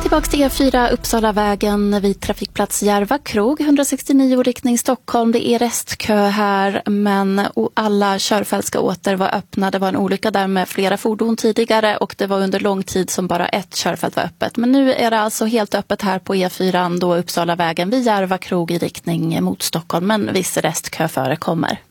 tillbaka till E4 Uppsalavägen vid trafikplats Järva krog, 169 riktning Stockholm. Det är restkö här, men alla körfält ska åter vara öppna. Det var en olycka där med flera fordon tidigare och det var under lång tid som bara ett körfält var öppet. Men nu är det alltså helt öppet här på E4 då Uppsalavägen vid Järva krog i riktning mot Stockholm, men viss restkö förekommer.